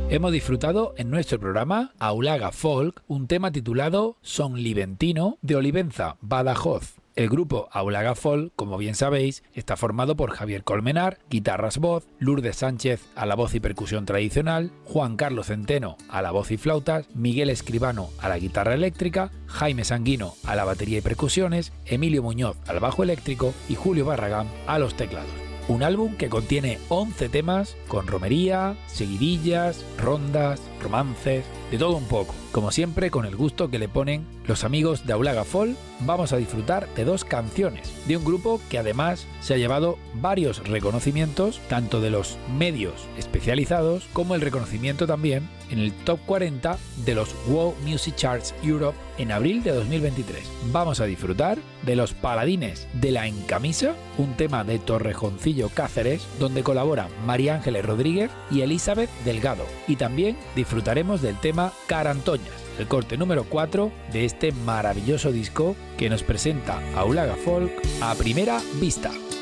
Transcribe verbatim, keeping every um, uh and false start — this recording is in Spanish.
Hemos disfrutado en nuestro programa Aulaga Folk un tema titulado Son Liventino de Olivenza, Badajoz. El grupo Aulaga Folk, como bien sabéis, está formado por Javier Colmenar, guitarras voz, Lourdes Sánchez a la voz y percusión tradicional, Juan Carlos Centeno a la voz y flautas, Miguel Escribano a la guitarra eléctrica, Jaime Sanguino a la batería y percusiones, Emilio Muñoz al bajo eléctrico y Julio Barragán a los teclados. Un álbum que contiene once temas con romería, seguidillas, rondas, romances, de todo un poco. Como siempre, con el gusto que le ponen los amigos de Aulaga Folk, vamos a disfrutar de dos canciones de un grupo que además se ha llevado varios reconocimientos, tanto de los medios especializados como el reconocimiento también en el Top cuarenta de los World Music Charts Europe en abril de dos mil veintitrés. Vamos a disfrutar de Los Paladines de la Encamisa, un tema de Torrejoncillo Cáceres, donde colaboran María Ángeles Rodríguez y Elizabeth Delgado. Y también disfrutaremos del tema Carantoñas, el corte número cuatro de este maravilloso disco que nos presenta Aulaga Folk a primera vista.